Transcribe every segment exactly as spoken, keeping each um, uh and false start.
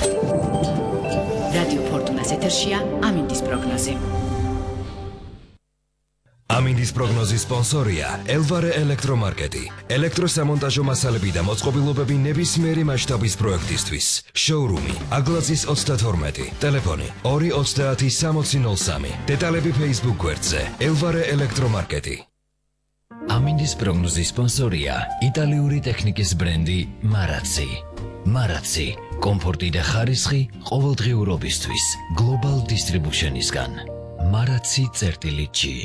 რადიო ფორტუნას ეთერშია ამინდის პროგნოზი. ამინდის პროგნოზის სპონსორია ელვარე ელექტრომარკეტი. ელექტროსამონტაჟო მასალები და მოწყობილობები ნებისმიერი მასშტაბის პროექტისთვის. შოურუმი აგლაძის ოცდათორმეტი, ტელეფონი ორი ოცდაათი სამოცი ნოლ სამი. დეტალები Facebook გვერდზე ელვარე ელექტრომარკეტი. ამინდის პროგნოზის სპონსორია იტალიური ტექნიკის ბრენდი მარაცი. მარაცი, კომფორტი და ხარისხი ყოველდღიურობისთვის. Global Distribution-ისგან. მარაცი წერტილი ჯი.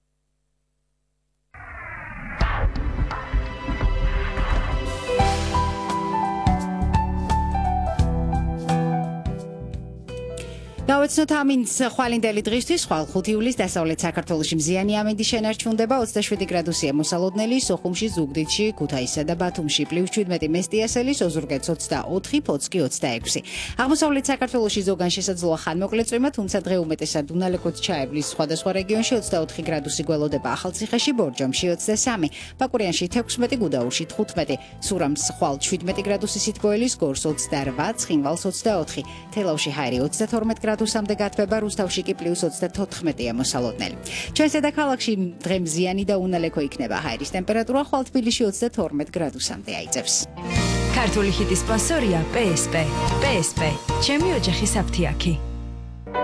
დავეცნოთ ამინდის ხვალინდელი დღისთვის, ხვალ ხუთი ივლისს დასავლეთ საქართველოში მზიანი ამინდი შენარჩუნდება, ოცდაშვიდი გრადუსია მოსალოდნელი, სოხუმში, ზუგდიდში, ქუთაისსა და ბათუმში პლუს შვიდმეტი მესტიასელი, ოზურგეთს ოცდაოთხი, ფოცკი ოცდაექვსი. აღმოსავლეთ საქართველოში ზოგან შესაძლოა ხანმოკლე წვიმა, თუმცა დღე უმეტესად უნალექოთ ჩაევლის სხვადასხვა რეგიონში ოცდაოთხი გრადუსი გველოდება ახალციხეში, ბორჯომში ოცდასამი, ბაკურიანში თექვსმეტი, გუდაურში თხუთმეტი, სურამს ხვალ შვიდმეტი გრადუსი სითბოელის, გორს ოცდარვა, ცხინვალს ოცდაოთხი, თელავში ჰაერი ოცდათორმეტი გრადუსამდე გათბება, რუსთავში კი პლუს ოცდათოთხმეტია მოსალოდნელი. ჩვენს დედაქალაქში დღე მზიანი და უნალექო იქნება, ჰაერის ტემპერატურა ხვალ თბილისში ოცდათორმეტ გრადუსამდე აიწევს. ქართული ჰიტის სპონსორია პე ეს პე. პე ეს პე. ჩემი ოჯახის აფთიაქი.